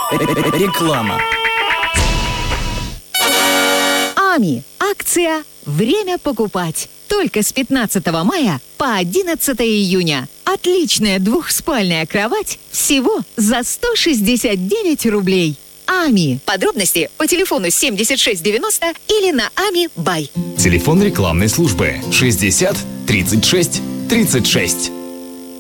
Реклама. АМИ. Акция «Время покупать». Только с 15 мая по 11 июня. Отличная двухспальная кровать всего за 169 рублей. АМИ. Подробности по телефону 7690 или на АМИ Бай. Телефон рекламной службы 60 36 36.